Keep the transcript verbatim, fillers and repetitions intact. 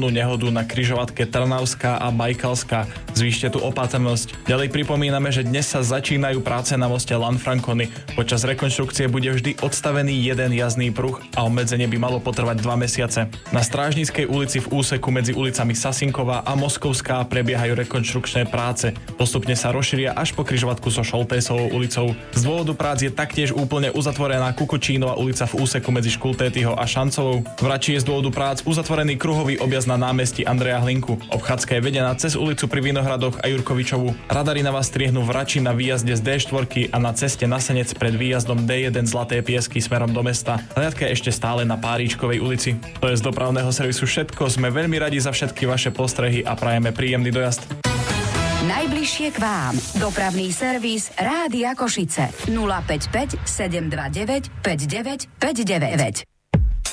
dopravnú nehodu na križovatke Trnavská a Bajkalská. Zvýšte tu opatrnosť. Ďalej pripomíname, že dnes sa začínajú práce na moste Lanfranconi. Počas rekonštrukcie bude vždy odstavený jeden jazdný pruh a obmedzenie by malo potrvať dva mesiace. Na Strážnickej ulici v úseku medzi ulicami Sasinková a Moskovská prebiehajú rekonštrukčné práce. Postupne sa rozšíria až po križovatku so Šoltésovou ulicou. Z dôvodu prác je taktiež úplne uzatvorená Kukučínova ulica v úseku medzi Škultétyho a Šancovou. V Rači je z dôvodu prác uzatvorený kruhový objazd na námestí Andreja Hlinku. Obchádzka je vedená cez ulicu pri Vinohradoch a Jurkovičovu. Radary na vás striehnú v Rači na výjazde z dé štyri a na ceste na Senec pred výjazdom dé jeden Zlaté Piesky smerom do mesta. Hliadka je ešte stále na Páričkovej ulici. To je z dopravného servisu všetko. Sme veľmi radi za všetky vaše postrehy a prajeme príjemný dojazd. Najbližšie k vám. Dopravný servis Rádia Košice. nula päť päť sedem dva deväť päť deväť päť deväť.